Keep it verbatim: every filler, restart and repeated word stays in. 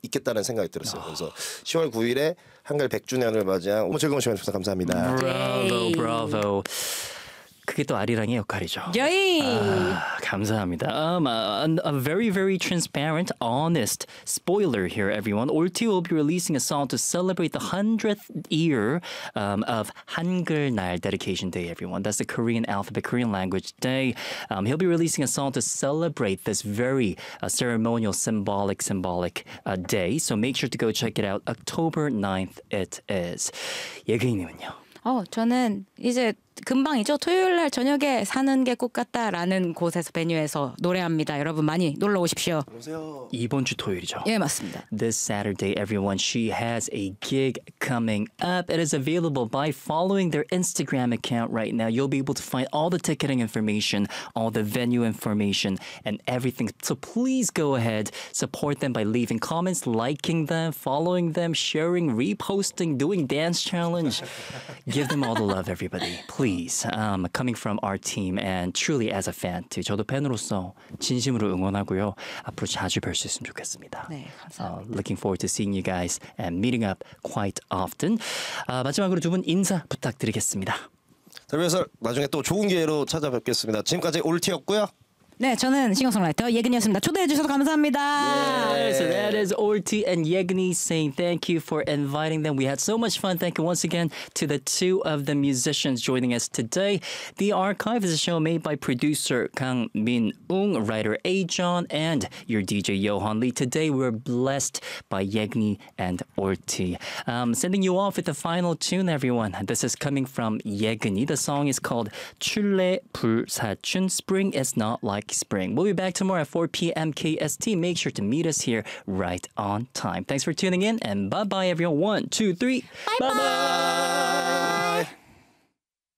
있겠다는 생각이 들었어요. 그래서 시월 구일에 한글 백 주년을 맞이한 오늘 즐거운 시간 주셔서 감사합니다. Bravo, bravo. 그게 또 아리랑의 역할이죠. 여이. 아, 감사합니다. Um, a, a very, very transparent, honest spoiler here, everyone. Ulti will be releasing a song to celebrate the hundredth year um, of 한글날 Dedication Day, everyone. That's the Korean alphabet, Korean language day. Um, he'll be releasing a song to celebrate this very uh, ceremonial, symbolic, symbolic uh, day. So make sure to go check it out. October ninth it is. 예근이님은요? 어, 저는 이제 금방이죠. 토요일 날 저녁에 사는 게 꽃 같다라는 곳에서 베뉴에서 노래합니다. 여러분 많이 놀러 오십시오. 오세요. 이번 주 토요일이죠. 예, 맞습니다. This Saturday, everyone, she has a gig coming up. It is available by following their Instagram account right now. You'll be able to find all the ticketing information, all the venue information, and everything. So please go ahead, support them by leaving comments, liking them, following them, sharing, reposting, doing dance challenge. Give them all the love, everybody. Please. Um, coming from our team and truly as a fan too. 저도 팬으로서 진심으로 응원하고요. 앞으로 자주 뵐 수 있으면 좋겠습니다. 네, 감사합니다. Uh, looking forward to seeing you guys and meeting up quite often. Uh, 마지막으로 두 분 인사 부탁드리겠습니다. 그래서 나중에 또 좋은 기회로 찾아뵙겠습니다. 지금까지 올티였고요. 네, 저는 싱어송라이터 예근이었습니다. 초대해 주셔서 감사합니다. Yeah, so that is Orti and Yegni saying thank you for inviting them. We had so much fun. Thank you once again to the two of the musicians joining us today. The Archive is a show made by producer Kang Min-ung, writer A-John, and your D J Johan Lee. Today we're blessed by Yegni and Orti. Um, sending you off with the final tune, everyone. This is coming from Yegni. The song is called 출래 불사춘. Spring is not like spring. We'll be back tomorrow at four p.m. K S T. Make sure to meet us here right on time. Thanks for tuning in and bye-bye everyone. One, two, three. Bye-bye.